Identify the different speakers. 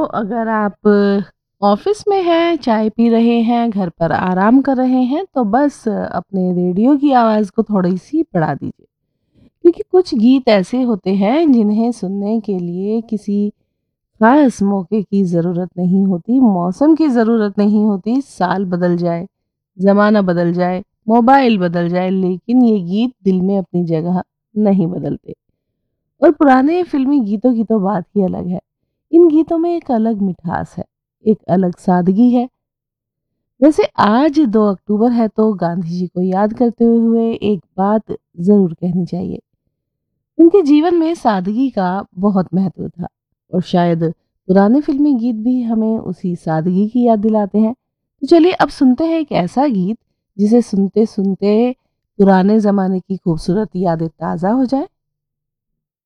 Speaker 1: अगर आप ऑफिस में हैं, चाय पी रहे हैं, घर पर आराम कर रहे हैं, तो बस अपने रेडियो की आवाज़ को थोड़ी-सी बढ़ा दीजिए। क्योंकि कुछ गीत ऐसे होते हैं जिन्हें सुनने के लिए किसी ख़ास मौके की ज़रूरत नहीं होती, मौसम की ज़रूरत नहीं होती, साल बदल जाए, ज़माना बदल जाए, मोबाइल बदल जाए, लेकिन ये गीत दिल में अपनी जगह नहीं बदलते। और पुराने फ़िल्मी गीतों की तो बात ही अलग है। इन गीतों में एक अलग मिठास है, एक अलग सादगी है। वैसे आज 2 अक्टूबर है तो गांधी जी को याद करते हुए एक बात ज़रूर कहनी चाहिए। उनके जीवन में सादगी का बहुत महत्व था और शायद पुराने फ़िल्मी गीत भी हमें उसी सादगी की याद दिलाते हैं। तो चलिए अब सुनते हैं एक ऐसा गीत जिसे सुनते-सुनते पुराने ज़माने की खूबसूरत यादें ताज़ा हो जाएँ।